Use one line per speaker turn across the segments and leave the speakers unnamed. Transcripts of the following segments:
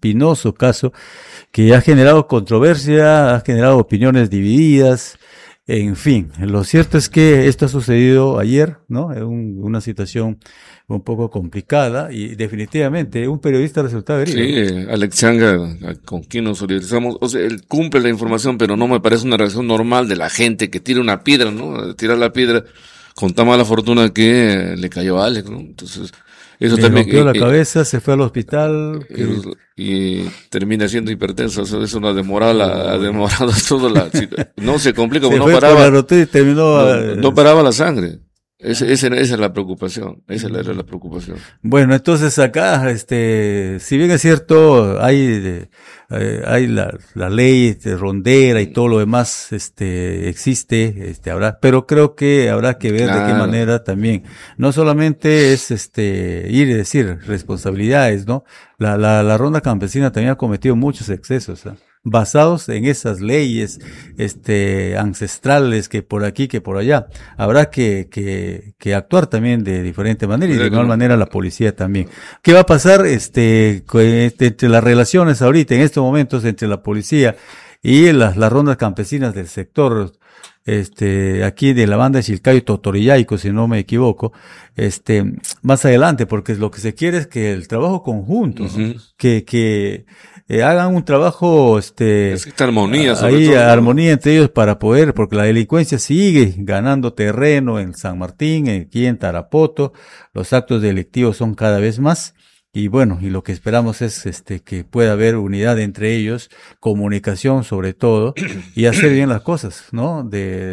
espinoso caso que ha generado controversia, ha generado opiniones divididas. En fin, lo cierto es que esto ha sucedido ayer, ¿no? Una situación un poco complicada y definitivamente un periodista resultaba herido.
Sí, Alex Changa, con quien nos solidarizamos, o sea, él cumple la información, pero no me parece una reacción normal de la gente que tira una piedra, ¿no? Tira la piedra con tan mala fortuna que le cayó a Alex, ¿no? Entonces, eso
Le
también...
rompió la cabeza, se fue al hospital.
Y termina siendo hipertenso, eso no ha demorado todo no se complica,
Se
no
fue
paraba,
por la rotura y terminó.
no paraba la sangre. Esa es la preocupación, era la preocupación.
Bueno, entonces acá, si bien es cierto, hay la ley de rondera y todo lo demás, existe, pero creo que habrá que ver de qué manera también. No solamente es, ir y decir responsabilidades, ¿no? La ronda campesina también ha cometido muchos excesos, ¿eh? Basados en esas leyes, ancestrales, que por aquí, que por allá. Habrá que actuar también de diferente manera y de igual manera la policía también. ¿Qué va a pasar, entre las relaciones ahorita, en estos momentos, entre la policía y las rondas campesinas del sector, aquí de la banda de Chilcayo y Totoriyaico, si no me equivoco, más adelante, porque lo que se quiere es que el trabajo conjunto, ¿no? Que hagan un trabajo,
esta armonía,
ahí todo, armonía, ¿no? Entre ellos para poder, porque la delincuencia sigue ganando terreno en San Martín, aquí en Tarapoto, los actos delictivos son cada vez más. Y bueno, y lo que esperamos es que pueda haber unidad entre ellos, comunicación sobre todo, y hacer bien las cosas, ¿no?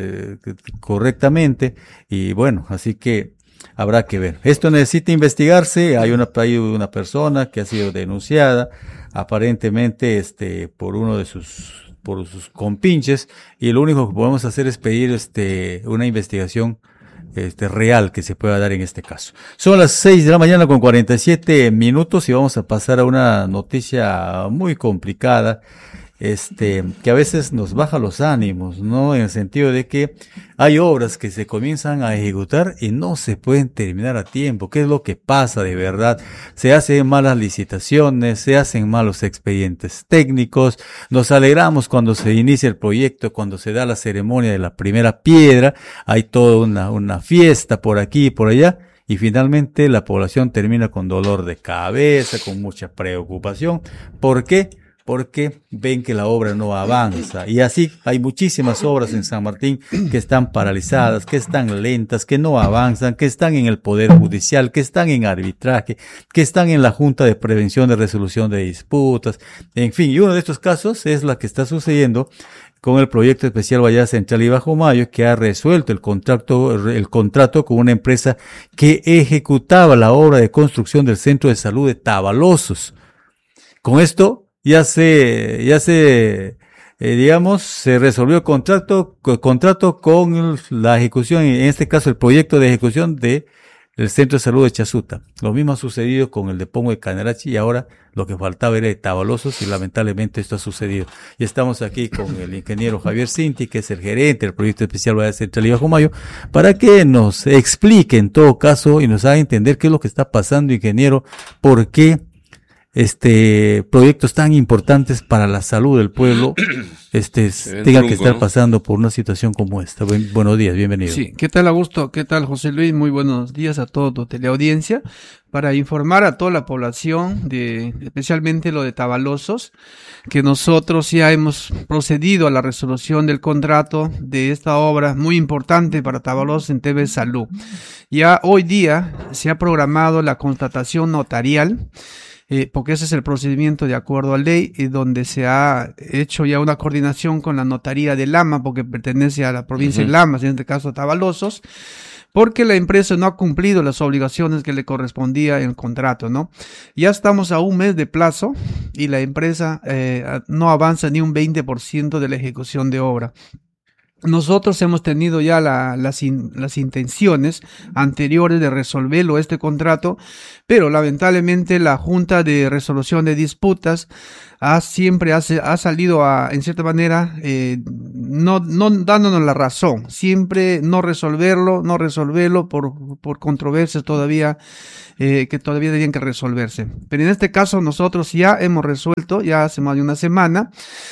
Correctamente. Y bueno, así que habrá que ver. Esto necesita investigarse. Hay una persona que ha sido denunciada, aparentemente, por uno de por sus compinches, y lo único que podemos hacer es pedir, una investigación real que se pueda dar en este caso. Son las 6 de la mañana con 47 minutos y vamos a pasar a una noticia muy complicada, que a veces nos baja los ánimos, ¿no? En el sentido de que hay obras que se comienzan a ejecutar y no se pueden terminar a tiempo. ¿Qué es lo que pasa de verdad? Se hacen malas licitaciones, se hacen malos expedientes técnicos, nos alegramos cuando se inicia el proyecto, cuando se da la ceremonia de la primera piedra, hay toda una fiesta por aquí y por allá, y finalmente la población termina con dolor de cabeza, con mucha preocupación. ¿Por qué? Porque ven que la obra no avanza. Y así hay muchísimas obras en San Martín que están paralizadas, que están lentas, que no avanzan, que están en el Poder Judicial, que están en arbitraje, que están en la Junta de Prevención de Resolución de Disputas. En fin, y uno de estos casos es la que está sucediendo con el proyecto especial Guayas Central y Bajo Mayo, que ha resuelto el contrato con una empresa que ejecutaba la obra de construcción del Centro de Salud de Tavalosos. Con esto, digamos, se resolvió el contrato con la ejecución, en este caso el proyecto de ejecución del Centro de Salud de Chasuta. Lo mismo ha sucedido con el de Pongo de Canarachi y ahora lo que faltaba era de Tavalosos y lamentablemente esto ha sucedido. Y estamos aquí con el ingeniero Javier Cinti, que es el gerente del proyecto especial Guayas Central y Bajo Mayo, para que nos explique en todo caso y nos haga entender qué es lo que está pasando, ingeniero, por qué proyectos tan importantes para la salud del pueblo tengan que estar pasando por una situación como esta. Buenos días, bienvenido.
Sí, ¿qué tal, Augusto? ¿Qué tal, José Luis? Muy buenos días a toda tu teleaudiencia, para informar a toda la población especialmente lo de Tavalosos, que nosotros ya hemos procedido a la resolución del contrato de esta obra muy importante para Tavalosos en TV Salud. Ya hoy día se ha programado la constatación notarial, porque ese es el procedimiento de acuerdo a ley, donde se ha hecho ya una coordinación con la notaría de Lama, porque pertenece a la provincia de Lamas, en este caso Tavalosos, porque la empresa no ha cumplido las obligaciones que le correspondía en el contrato, ¿no? Ya estamos a un mes de plazo y la empresa no avanza ni un 20% de la ejecución de obra. Nosotros hemos tenido ya las intenciones anteriores de resolverlo este contrato, pero lamentablemente la Junta de Resolución de Disputas siempre ha salido en cierta manera, no dándonos la razón, siempre no resolverlo por controversias todavía, que todavía tenían que resolverse. Pero en este caso nosotros ya hemos resuelto, ya hace más de una semana.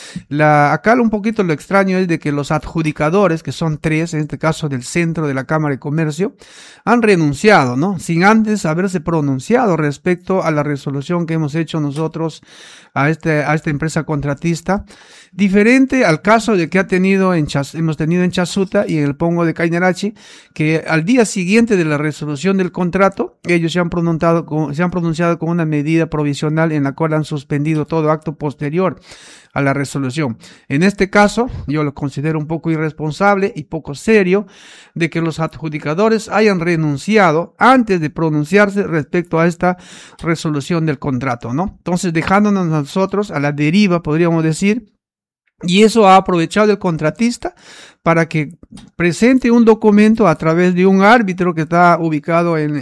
Acá un poquito lo extraño es de que los adjudicadores, que son 3, en este caso del centro de la Cámara de Comercio, han renunciado, ¿no? Sin antes haberse pronunciado respecto a la resolución que hemos hecho nosotros a esta empresa contratista, diferente al caso de que hemos tenido en Chasuta y en el Pongo de Cañarachi, que al día siguiente de la resolución del contrato, ellos se han pronunciado con una medida provisional en la cual han suspendido todo acto posterior a la resolución. En este caso, yo lo considero un poco irresponsable y poco serio de que los adjudicadores hayan renunciado antes de pronunciarse respecto a esta resolución del contrato, ¿no? Entonces, dejándonos nosotros a la deriva, podríamos decir, y eso ha aprovechado el contratista para que presente un documento a través de un árbitro que está ubicado en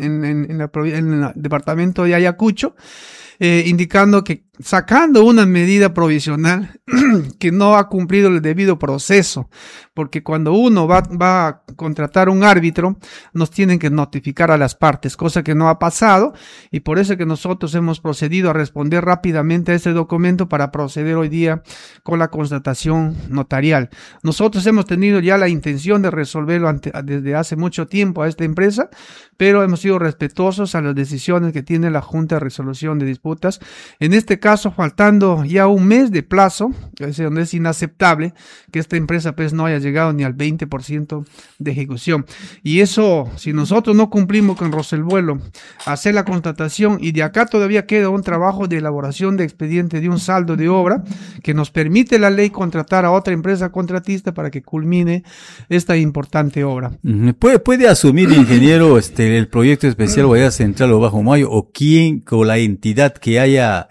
el departamento de Ayacucho, indicando que sacando una medida provisional que no ha cumplido el debido proceso, porque cuando uno va a contratar un árbitro, nos tienen que notificar a las partes, cosa que no ha pasado, y por eso es que nosotros hemos procedido a responder rápidamente a ese documento para proceder hoy día con la constatación notarial. Nosotros hemos tenido ya la intención de resolverlo desde hace mucho tiempo a esta empresa, pero hemos sido respetuosos a las decisiones que tiene la Junta de Resolución de Disputas. En este caso, faltando ya un mes de plazo, es inaceptable que esta empresa pues no haya llegado ni al 20% de ejecución. Y eso, si nosotros no cumplimos con Roselvuelo, hacer la constatación, y de acá todavía queda un trabajo de elaboración de expediente de un saldo de obra que nos permite la ley contratar a otra empresa contratista para que culmine esta importante obra.
¿Puede asumir, ingeniero, el proyecto especial Guayas Central o Bajo Mayo, o la entidad que haya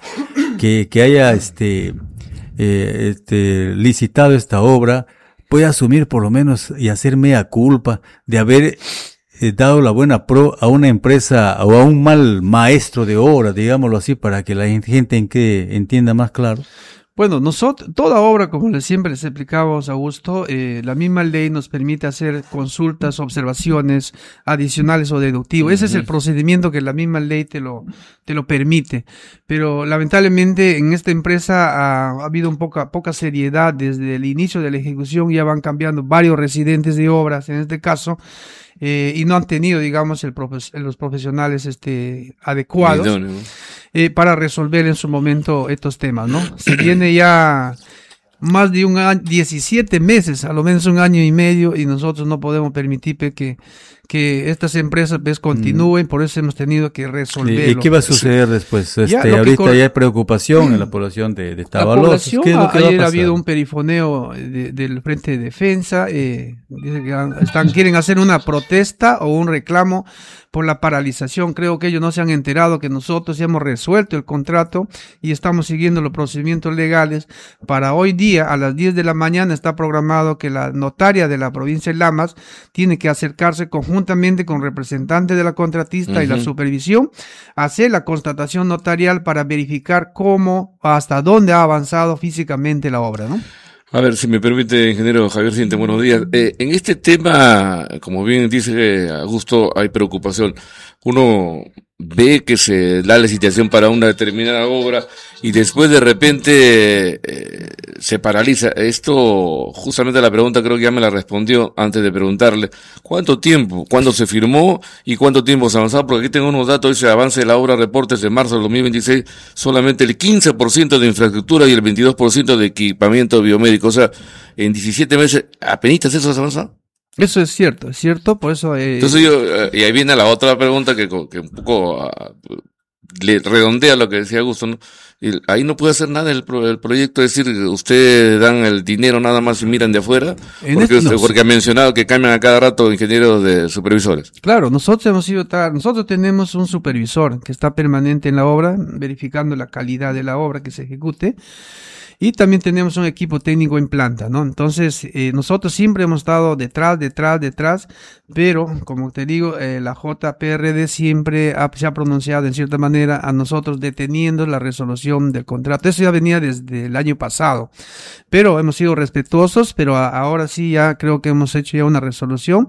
licitado esta obra, puede asumir por lo menos y hacer mea culpa de haber dado la buena pro a una empresa o a un mal maestro de obra, digámoslo así, para que la gente entienda más claro?
Bueno, nosotros, toda obra, como siempre les explicábamos, Augusto, la misma ley nos permite hacer consultas, observaciones adicionales o deductivos. Ese es el procedimiento que la misma ley te lo permite. Pero lamentablemente en esta empresa ha habido poca seriedad desde el inicio de la ejecución. Ya van cambiando varios residentes de obras, en este caso, y no han tenido, digamos, los profesionales adecuados para resolver en su momento estos temas, ¿no? Se viene ya más de 17 meses, a lo menos un año y medio, y nosotros no podemos permitir que estas empresas continúen, por eso hemos tenido que resolverlo.
¿Y qué va a suceder después? Ahorita ya hay preocupación en la población de Tavalos. ¿Qué es lo que
ayer ha habido un perifoneo del Frente de Defensa, dice que quieren hacer una protesta o un reclamo por la paralización. Creo que ellos no se han enterado que nosotros ya hemos resuelto el contrato y estamos siguiendo los procedimientos legales. Para hoy día, a las 10 de la mañana, está programado que la notaria de la provincia de Lamas tiene que acercarse conjuntamente con representantes de la contratista y la supervisión, hacer la constatación notarial para verificar hasta dónde ha avanzado físicamente la obra, ¿no?
A ver, si me permite, ingeniero Javier Siente, buenos días. En este tema, como bien dice Augusto, hay preocupación. Uno ve que se da la licitación para una determinada obra y después de repente se paraliza. Esto, justamente la pregunta creo que ya me la respondió antes de preguntarle. ¿Cuánto tiempo? ¿Cuándo se firmó? ¿Y cuánto tiempo se ha avanzado? Porque aquí tengo unos datos, dice avance de la obra, reportes de marzo del 2026, solamente el 15% de infraestructura y el 22% de equipamiento biomédico. O sea, en 17 meses, ¿apenitas eso se ha avanzado?
Eso es cierto, por eso...
Entonces y ahí viene la otra pregunta que un poco le redondea lo que decía Augusto, ¿no? Y ahí no puede hacer nada el proyecto, es decir, ustedes dan el dinero nada más y miran de afuera, porque ha mencionado que cambian a cada rato ingenieros de supervisores.
Claro, nosotros tenemos un supervisor que está permanente en la obra, verificando la calidad de la obra que se ejecute. y también tenemos un equipo técnico en planta, ¿no? Entonces, nosotros siempre hemos estado detrás, pero como te digo, la JPRD siempre se ha pronunciado en cierta manera a nosotros deteniendo la resolución del contrato. Eso ya venía desde el año pasado, pero hemos sido respetuosos, pero ahora sí ya creo que hemos hecho ya una resolución.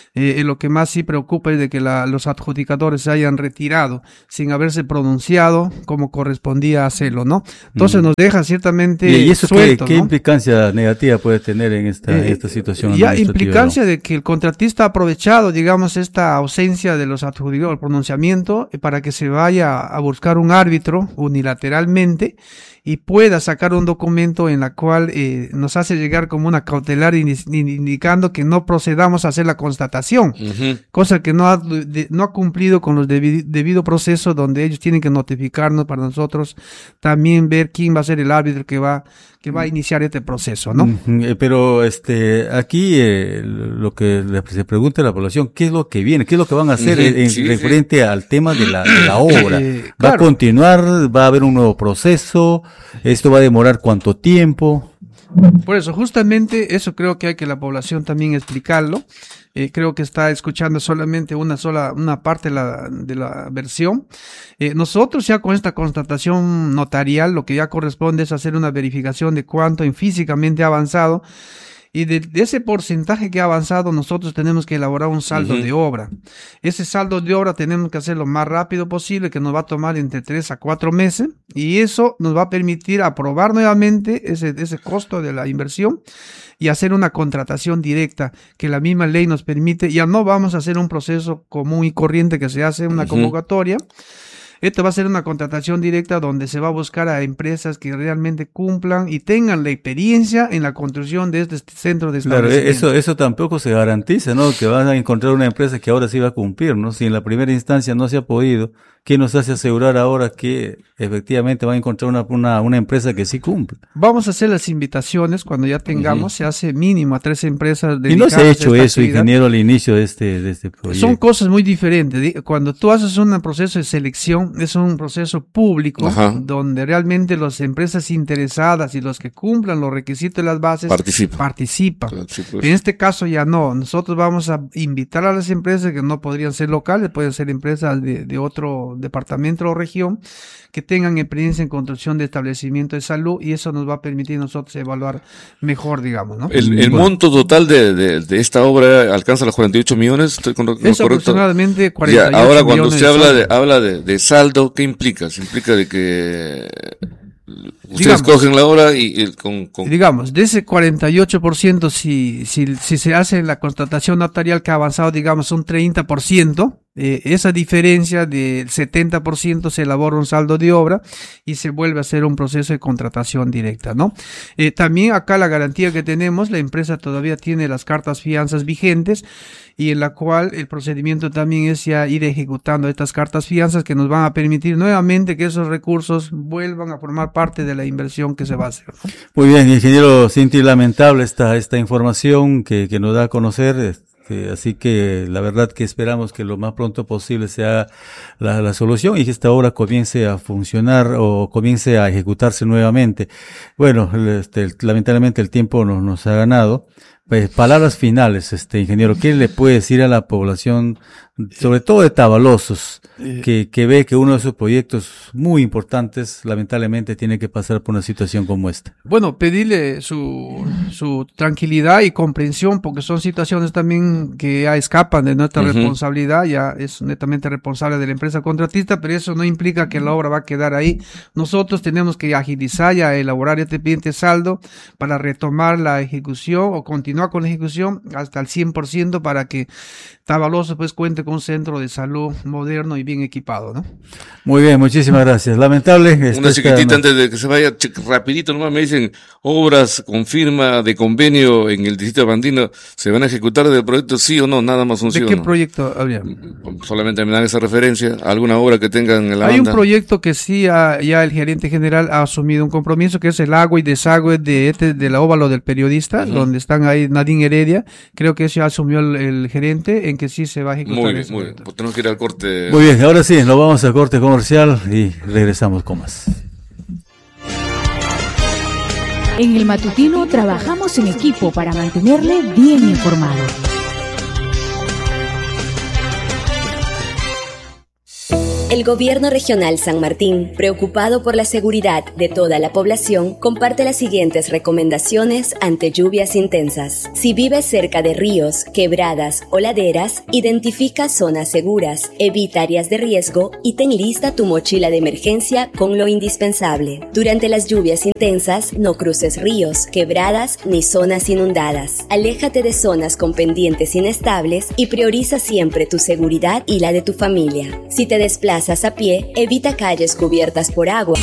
Lo que más sí preocupa es de que los adjudicadores se hayan retirado sin haberse pronunciado como correspondía hacerlo, ¿no? Entonces nos deja ciertamente
¿Y eso
sueltos,
qué
¿no?
implicancia negativa puede tener en esta situación
Ya
administrativa,
implicancia
¿no?
de que el contratista ha aprovechado, digamos, esta ausencia de los adjudicadores, el pronunciamiento, para que se vaya a buscar un árbitro unilateralmente y pueda sacar un documento en la cual nos hace llegar como una cautelar indicando que no procedamos a hacer la constatación, cosa que no ha cumplido con los debido proceso, donde ellos tienen que notificarnos para nosotros también ver quién va a ser el árbitro que va a iniciar este proceso, ¿no?
Pero aquí lo que se pregunta a la población, ¿qué es lo que viene? ¿Qué es lo que van a hacer referente al tema de la obra? ¿Va a continuar? ¿Va a haber un nuevo proceso? ¿Esto va a demorar cuánto tiempo?
Por eso, justamente eso creo que hay que la población también explicarlo. Creo que está escuchando solamente una parte de la versión. Nosotros ya con esta constatación notarial, lo que ya corresponde es hacer una verificación de cuánto físicamente ha avanzado. Y de ese porcentaje que ha avanzado, nosotros tenemos que elaborar un saldo de obra. Ese saldo de obra tenemos que hacerlo lo más rápido posible, que nos va a tomar entre 3 a 4 meses. Y eso nos va a permitir aprobar nuevamente ese costo de la inversión y hacer una contratación directa, que la misma ley nos permite. Ya no vamos a hacer un proceso común y corriente que se hace en una convocatoria. Esto va a ser una contratación directa donde se va a buscar a empresas que realmente cumplan y tengan la experiencia en la construcción de este centro de establecimiento.
Claro, eso tampoco se garantiza, ¿no? Que van a encontrar una empresa que ahora sí va a cumplir, ¿no? Si en la primera instancia no se ha podido, ¿qué nos hace asegurar ahora que efectivamente va a encontrar una empresa que sí cumple?
Vamos a hacer las invitaciones cuando ya tengamos, se hace mínimo a 3 empresas dedicadas.
Y no se ha hecho
a esta
eso,
actividad.
ingeniero, al inicio de este proyecto.
Son cosas muy diferentes. Cuando tú haces un proceso de selección, es un proceso público donde realmente las empresas interesadas y los que cumplan los requisitos de las bases participan.
Claro, sí, pues.
En este caso ya no. Nosotros vamos a invitar a las empresas que no podrían ser locales, pueden ser empresas de otro departamento o región que tengan experiencia en construcción de establecimiento de salud, y eso nos va a permitir a nosotros evaluar mejor, digamos, ¿no?
El monto total de esta obra alcanza los 48 millones. ¿Estoy
es aproximadamente 48
ya, ahora cuando
millones
usted habla de saldo, ¿qué implica? ¿Se implica de que ustedes cogen la obra y
digamos, de ese 48%, si se hace la constatación notarial que ha avanzado, digamos, un 30%, esa diferencia del 70% se elabora un saldo de obra y se vuelve a hacer un proceso de contratación directa, ¿no? También acá la garantía que tenemos, la empresa todavía tiene las cartas fianzas vigentes, y en la cual el procedimiento también es ya ir ejecutando estas cartas fianzas que nos van a permitir nuevamente que esos recursos vuelvan a formar parte de la inversión que se va a hacer, ¿no?
Muy bien, ingeniero Cinti, lamentable esta información que nos da a conocer. Así que la verdad que esperamos que lo más pronto posible sea la solución y que esta obra comience a funcionar o comience a ejecutarse nuevamente. Bueno, lamentablemente el tiempo nos ha ganado. Pues, palabras finales, ingeniero, ¿qué le puede decir a la población, sobre todo de Tavalosos, que ve que uno de sus proyectos muy importantes, lamentablemente, tiene que pasar por una situación como esta?
Bueno, pedirle su tranquilidad y comprensión, porque son situaciones también que ya escapan de nuestra responsabilidad, ya es netamente responsable de la empresa contratista, pero eso no implica que la obra va a quedar ahí. Nosotros tenemos que agilizar y elaborar este pendiente saldo para retomar la ejecución o continuar con la ejecución hasta el 100% para que Tavalosos pues cuente con un centro de salud moderno y bien equipado, ¿no?
Muy bien, muchísimas gracias. Lamentable.
Una chiquitita antes de que se vaya, rapidito nomás me dicen, obras con firma de convenio en el distrito de Bandino, ¿se van a ejecutar del proyecto sí o no? Nada más un sí o no.
¿De qué proyecto habría?
Solamente me dan esa referencia, alguna obra que tengan en la banda.
Hay un proyecto que sí ya el gerente general ha asumido un compromiso, que es el agua y desagüe de la óvalo del periodista, donde están ahí Nadine Heredia. Creo que eso ya asumió el gerente, en que sí se va a ejecutar.
Muy bien. Pues tenemos que ir al corte.
Muy bien, ahora sí, nos vamos al corte comercial y regresamos con más.
En el matutino trabajamos en equipo para mantenerle bien informado.
El Gobierno Regional San Martín, preocupado por la seguridad de toda la población, comparte las siguientes recomendaciones ante lluvias intensas. Si vives cerca de ríos, quebradas o laderas, identifica zonas seguras, evita áreas de riesgo y ten lista tu mochila de emergencia con lo indispensable. Durante las lluvias intensas, no cruces ríos, quebradas ni zonas inundadas. Aléjate de zonas con pendientes inestables y prioriza siempre tu seguridad y la de tu familia. Si te desplazas a pie, evita calles cubiertas por agua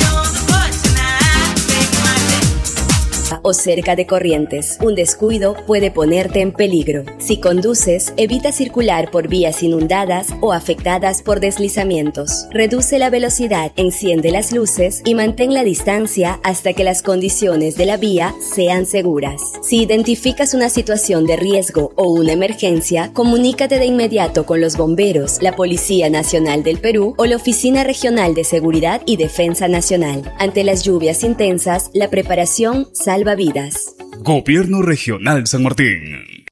o cerca de corrientes. Un descuido puede ponerte en peligro. Si conduces, evita circular por vías inundadas o afectadas por deslizamientos. Reduce la velocidad, enciende las luces y mantén la distancia hasta que las condiciones de la vía sean seguras. Si identificas una situación de riesgo o una emergencia, comunícate de inmediato con los bomberos, la Policía Nacional del Perú o la Oficina Regional de Seguridad y Defensa Nacional. Ante las lluvias intensas, la preparación salva vidas.
Gobierno Regional San Martín.